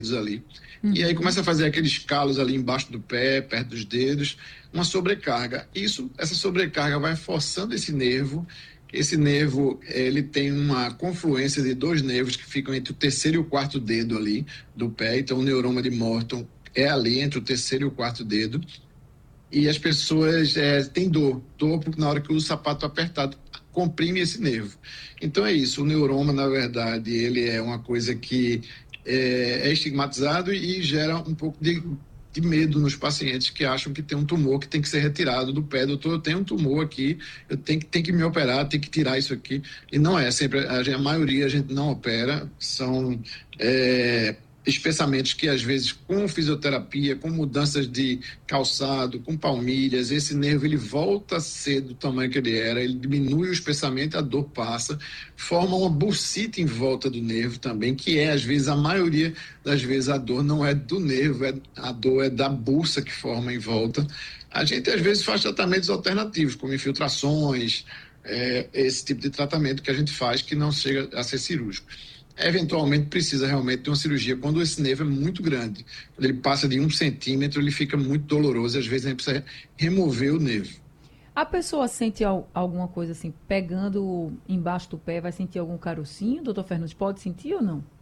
ali. E aí começa a fazer aqueles calos ali embaixo do pé, perto dos dedos, uma sobrecarga. Essa sobrecarga vai forçando esse nervo. Esse nervo, ele tem uma confluência de dois nervos que ficam entre o terceiro e o quarto dedo ali do pé. Então, o neuroma de Morton é ali entre o terceiro e o quarto dedo. E as pessoas têm dor porque na hora que usa o sapato apertado, comprime esse nervo. Então é isso, o neuroma, na verdade, ele é uma coisa que é estigmatizado e gera um pouco de medo nos pacientes que acham que tem um tumor que tem que ser retirado do pé. Doutor, eu tenho um tumor aqui, eu tenho que me operar, tenho que tirar isso aqui. E não é, sempre, a maioria a gente não opera, são espessamentos que às vezes com fisioterapia, com mudanças de calçado, com palmilhas, esse nervo ele volta a ser do tamanho que ele era, ele diminui o espessamento, a dor passa, forma uma bursite em volta do nervo também, que às vezes a maioria das vezes a dor não é do nervo, a dor é da bursa que forma em volta. A gente às vezes faz tratamentos alternativos, como infiltrações, esse tipo de tratamento que a gente faz que não chega a ser cirúrgico. Eventualmente precisa realmente de uma cirurgia quando esse nervo é muito grande. Quando ele passa de 1 centímetro, ele fica muito doloroso, às vezes a gente precisa remover o nervo. A pessoa sente alguma coisa assim, pegando embaixo do pé, vai sentir algum carocinho, doutor Fernandes? Pode sentir ou não?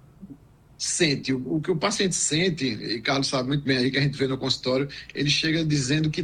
Sente. O que o paciente sente, e Carlos sabe muito bem aí que a gente vê no consultório, ele chega dizendo que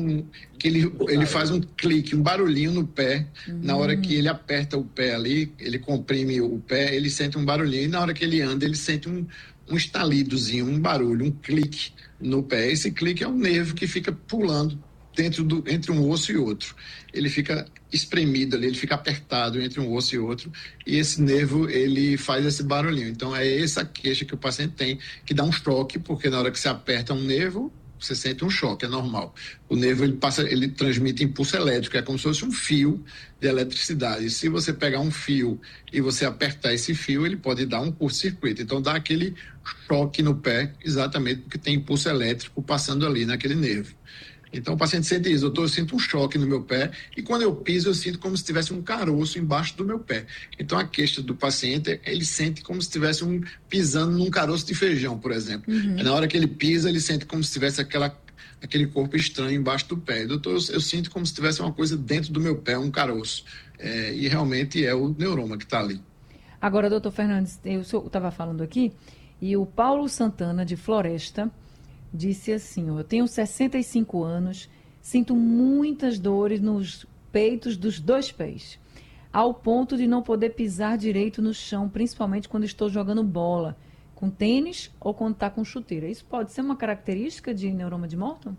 ele faz um clique, um barulhinho no pé. Na hora que ele aperta o pé ali, ele comprime o pé, ele sente um barulhinho. E na hora que ele anda, ele sente um estalidozinho, um barulho, um clique no pé. Esse clique é um nervo que fica pulando entre um osso e outro. Ele fica espremido ali, ele fica apertado entre um osso e outro, e esse nervo, ele faz esse barulhinho. Então, é essa queixa que o paciente tem, que dá um choque, porque na hora que você aperta um nervo, você sente um choque, é normal. O nervo, ele transmite impulso elétrico, é como se fosse um fio de eletricidade. E se você pegar um fio e você apertar esse fio, ele pode dar um curto-circuito. Então, dá aquele choque no pé, exatamente porque tem impulso elétrico passando ali naquele nervo. Então o paciente sente isso, doutor, eu sinto um choque no meu pé e quando eu piso eu sinto como se tivesse um caroço embaixo do meu pé. Então a queixa do paciente, ele sente como se estivesse pisando num caroço de feijão, por exemplo. Na hora que ele pisa, ele sente como se tivesse aquele corpo estranho embaixo do pé. Doutor, eu sinto como se tivesse uma coisa dentro do meu pé, um caroço. E realmente é o neuroma que está ali. Agora, doutor Fernandes, eu estava falando aqui e o Paulo Santana, de Floresta, disse assim, eu tenho 65 anos, sinto muitas dores nos peitos dos 2 pés, ao ponto de não poder pisar direito no chão, principalmente quando estou jogando bola, com tênis ou quando está com chuteira. Isso pode ser uma característica de neuroma de Morton?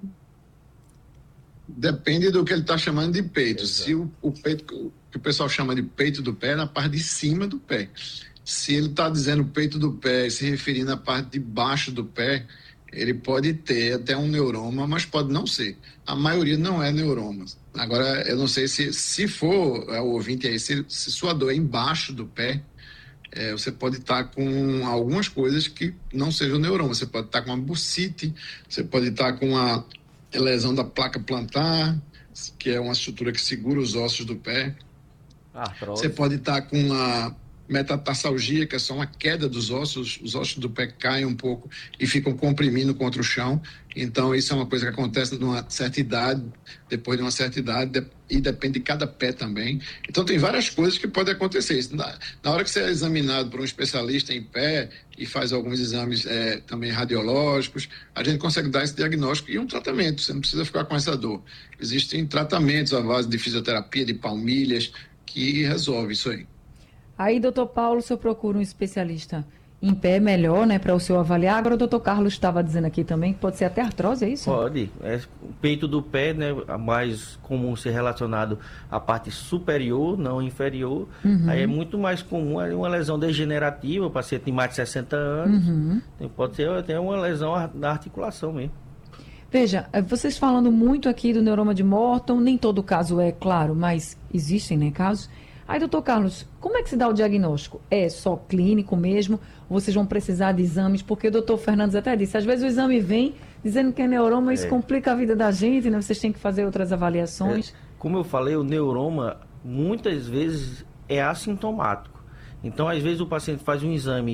Depende do que ele está chamando de peito. Exato. Se o peito que o pessoal chama de peito do pé é na parte de cima do pé. Se ele está dizendo peito do pé, se referindo à parte de baixo do pé, ele pode ter até um neuroma, mas pode não ser. A maioria não é neuroma. Agora, eu não sei se for o ouvinte aí, se sua dor é embaixo do pé, você pode estar com algumas coisas que não sejam neuroma. Você pode estar com uma bursite, você pode estar com uma lesão da placa plantar, que é uma estrutura que segura os ossos do pé. Você pode estar com uma metatarsalgia, que é só uma queda dos ossos, os ossos do pé caem um pouco e ficam comprimindo contra o chão. Então, isso é uma coisa que acontece numa certa idade, depois de uma certa idade, e depende de cada pé também. Então, tem várias coisas que podem acontecer. Na hora que você é examinado por um especialista em pé e faz alguns exames também radiológicos, a gente consegue dar esse diagnóstico e um tratamento. Você não precisa ficar com essa dor. Existem tratamentos à base de fisioterapia, de palmilhas, que resolve isso aí. Aí, doutor Paulo, o senhor procura um especialista em pé melhor, né, para o senhor avaliar. Agora o doutor Carlos estava dizendo aqui também que pode ser até artrose, é isso? Pode. O peito do pé, né, mais comum ser relacionado à parte superior, não inferior. Aí é muito mais comum uma lesão degenerativa, o paciente tem mais de 60 anos. Pode ser até uma lesão da articulação mesmo. Veja, vocês falando muito aqui do neuroma de Morton, nem todo caso é claro, mas existem, né, casos. Aí, doutor Carlos, como é que se dá o diagnóstico? É só clínico mesmo? Ou vocês vão precisar de exames? Porque o doutor Fernandes até disse, às vezes o exame vem dizendo que é neuroma, isso complica a vida da gente, né? Vocês têm que fazer outras avaliações. Como eu falei, o neuroma muitas vezes é assintomático. Então, às vezes o paciente faz um exame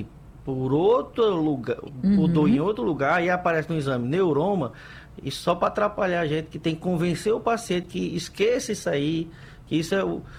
por outro lugar, por dor em outro lugar, e aparece no exame neuroma, e só para atrapalhar a gente, que tem que convencer o paciente que esqueça isso aí, que isso é